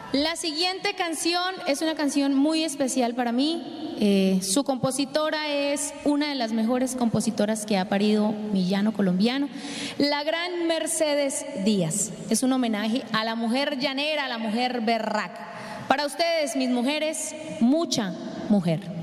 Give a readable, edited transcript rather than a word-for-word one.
La siguiente canción es una canción muy especial para mí. Su compositora es una de las mejores compositoras que ha parido mi llano colombiano, la gran Mercedes Díaz. Es un homenaje a la mujer llanera, a la mujer berraca. Para ustedes, mis mujeres, mucha mujer.